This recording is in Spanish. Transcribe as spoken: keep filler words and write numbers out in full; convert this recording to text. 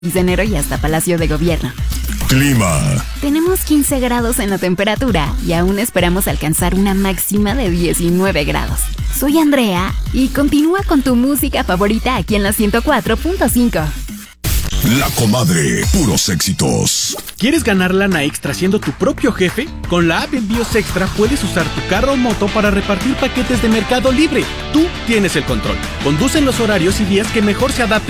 de enero y hasta Palacio de Gobierno. Clima. Tenemos quince grados en la temperatura y aún esperamos alcanzar una máxima de diecinueve grados. Soy Andrea y continúa con tu música favorita aquí en la ciento cuatro punto cinco. La Comadre, puros éxitos. ¿Quieres ganar lana extra siendo tu propio jefe? Con la app Envíos Extra puedes usar tu carro o moto para repartir paquetes de Mercado Libre. Tú tienes el control. Conduce en los horarios y días que mejor se adapten